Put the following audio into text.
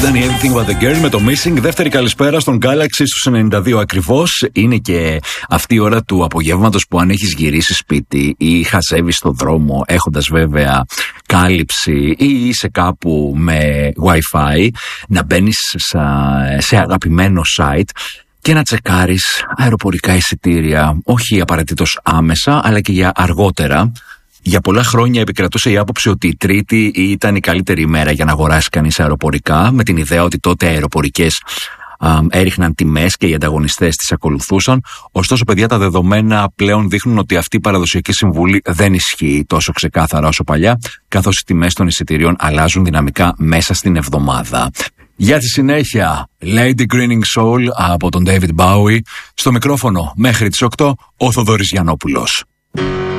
Ήταν η Everything But The Girl με το Missing. Δεύτερη καλησπέρα στον Galaxy στους 92 ακριβώς. Είναι και αυτή η ώρα του απογεύματος που αν έχεις γυρίσει σπίτι ή χαζεύεις στον δρόμο έχοντας βέβαια κάλυψη ή είσαι κάπου με Wi-Fi, να μπαίνεις σε αγαπημένο site και να τσεκάρεις αεροπορικά εισιτήρια, όχι απαραίτητος άμεσα αλλά και για αργότερα. Για πολλά χρόνια επικρατούσε η άποψη ότι η Τρίτη ήταν η καλύτερη ημέρα για να αγοράσει κανείς αεροπορικά, με την ιδέα ότι τότε αεροπορικές έριχναν τιμές και οι ανταγωνιστές τις ακολουθούσαν. Ωστόσο, παιδιά, τα δεδομένα πλέον δείχνουν ότι αυτή η παραδοσιακή συμβουλή δεν ισχύει τόσο ξεκάθαρα όσο παλιά, καθώς οι τιμές των εισιτηρίων αλλάζουν δυναμικά μέσα στην εβδομάδα. Για τη συνέχεια, Lady Grinning Soul από τον David Bowie. Στο μικρόφωνο μέχρι τις 8, ο Θοδωρής Γιαννόπουλος.